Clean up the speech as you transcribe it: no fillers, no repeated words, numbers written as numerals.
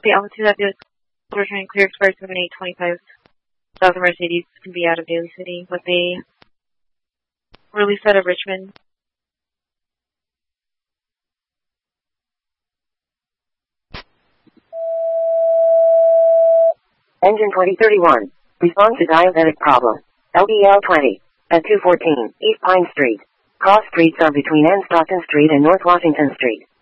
the Alpha 2 that is returning clear expired 7825. South Mercedes can be out of Daly City with a release out of Richmond. Engine 2031. Response to diabetic problem. LBL 20. At 214 East Pine Street. Cross streets are between N. Stockton Street and North Washington Street.